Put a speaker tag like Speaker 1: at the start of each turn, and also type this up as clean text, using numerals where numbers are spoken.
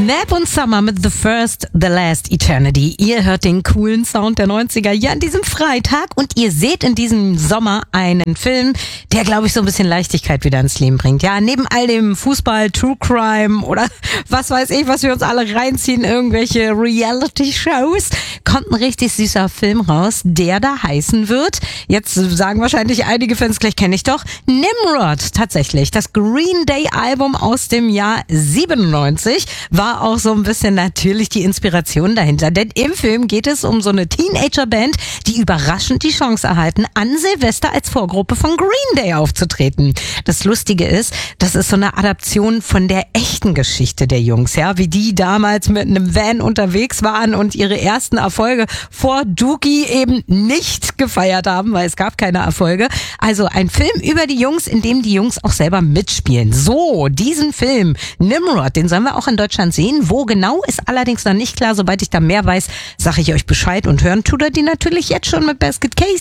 Speaker 1: Nap und Summer mit The First, The Last Eternity. Ihr hört den coolen Sound der 90er hier an diesem Freitag und ihr seht in diesem Sommer einen Film, der, glaube ich, so ein bisschen Leichtigkeit wieder ins Leben bringt. Ja, neben all dem Fußball, True Crime oder was weiß ich, was wir uns alle reinziehen, irgendwelche Reality-Shows, kommt ein richtig süßer Film raus, der da heißen wird, jetzt sagen wahrscheinlich einige Fans gleich, kenne ich doch, Nimrod. Tatsächlich, das Green Day Album aus dem Jahr 97 war auch so ein bisschen natürlich die Inspiration dahinter. Denn im Film geht es um so eine Teenager-Band, die überraschend die Chance erhalten, an Silvester als Vorgruppe von Green Day aufzutreten. Das Lustige ist, das ist so eine Adaption von der echten Geschichte der Jungs, ja, wie die damals mit einem Van unterwegs waren und ihre ersten Erfolge vor Dookie eben nicht gefeiert haben, weil es gab keine Erfolge. Also ein Film über die Jungs, in dem die Jungs auch selber mitspielen. So, diesen Film, Nimrod, den sollen wir auch in Deutschland sehen. Wo genau, ist allerdings noch nicht klar. Sobald ich da mehr weiß, sage ich euch Bescheid und hören tut ihr die natürlich jetzt schon mit Basket Case.